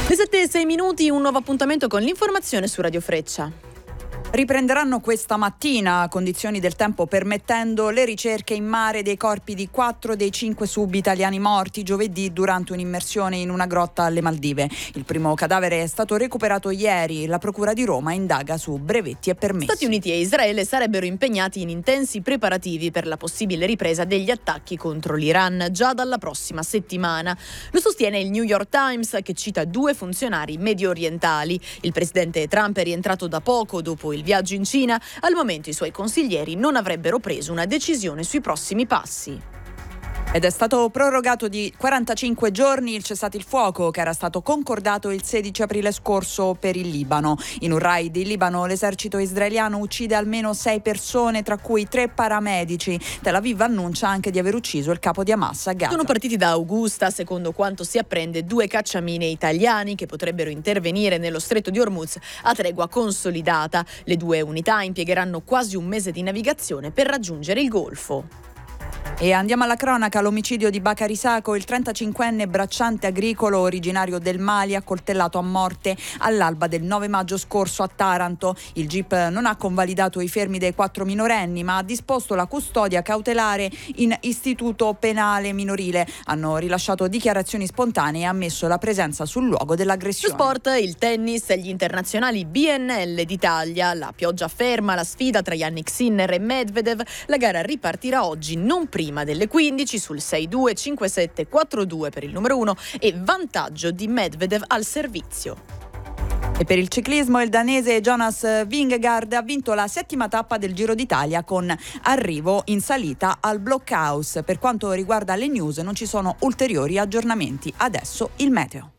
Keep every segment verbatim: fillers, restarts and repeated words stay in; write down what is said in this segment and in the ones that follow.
Le sette e sei minuti, un nuovo appuntamento con l'informazione su Radio Freccia. Riprenderanno questa mattina, condizioni del tempo permettendo, le ricerche in mare dei corpi di quattro dei cinque sub-italiani morti giovedì durante un'immersione in una grotta alle Maldive. Il primo cadavere è stato recuperato ieri. La Procura di Roma indaga su brevetti e permessi. Stati Uniti e Israele sarebbero impegnati in intensi preparativi per la possibile ripresa degli attacchi contro l'Iran già dalla prossima settimana. Lo sostiene il New York Times, che cita due funzionari medio orientali. Il presidente Trump è rientrato da poco dopo il Il viaggio in Cina. Al momento i suoi consiglieri non avrebbero preso una decisione sui prossimi passi. Ed è stato prorogato di quarantacinque giorni il cessate il fuoco che era stato concordato il sedici aprile scorso per il Libano. In un raid in Libano l'esercito israeliano uccide almeno sei persone, tra cui tre paramedici. Tel Aviv annuncia anche di aver ucciso il capo di Hamas a Gaza. Sono partiti da Augusta, secondo quanto si apprende, due cacciamine italiani che potrebbero intervenire nello stretto di Hormuz a tregua consolidata. Le due unità impiegheranno quasi un mese di navigazione per raggiungere il Golfo. E andiamo alla cronaca, l'omicidio di Bakary Sako, il trentacinquenne bracciante agricolo originario del Mali, accoltellato a morte all'alba del nove maggio scorso a Taranto. Il G I P non ha convalidato i fermi dei quattro minorenni, ma ha disposto la custodia cautelare in istituto penale minorile. Hanno rilasciato dichiarazioni spontanee e ammesso la presenza sul luogo dell'aggressione. Lo sport, il tennis e gli internazionali B N L d'Italia. La pioggia ferma la sfida tra Jannik Sinner e Medvedev. La gara ripartirà oggi, non prima delle quindici, sul sei due, cinque sette, quattro due per il numero uno e vantaggio di Medvedev al servizio. E per il ciclismo il danese Jonas Vingegaard ha vinto la settima tappa del Giro d'Italia con arrivo in salita al Blockhouse. Per quanto riguarda le news non ci sono ulteriori aggiornamenti. Adesso il meteo.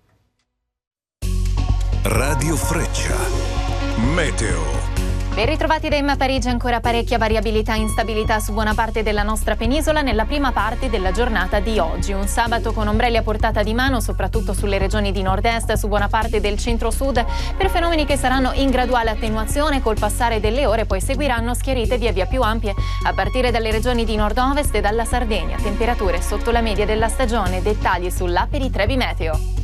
Radio Freccia. Meteo. Ben ritrovati da Emma Parigi, ancora parecchia variabilità e instabilità su buona parte della nostra penisola nella prima parte della giornata di oggi. Un sabato con ombrelli a portata di mano, soprattutto sulle regioni di nord-est, su buona parte del centro-sud, per fenomeni che saranno in graduale attenuazione col passare delle ore, poi seguiranno schiarite via via più ampie a partire dalle regioni di nord-ovest e dalla Sardegna. Temperature sotto la media della stagione, dettagli sull'app di Trebi Meteo.